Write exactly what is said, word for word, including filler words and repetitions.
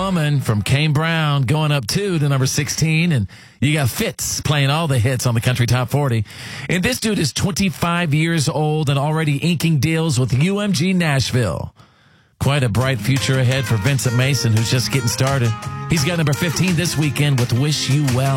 Woman from Kane Brown going up two to number sixteen. And you got Fitz playing all the hits on the Country Top forty. And this dude is twenty-five years old and already inking deals with U M G Nashville. Quite a bright future ahead for Vincent Mason, who's just getting started. He's got number fifteen this weekend with Wish You Well.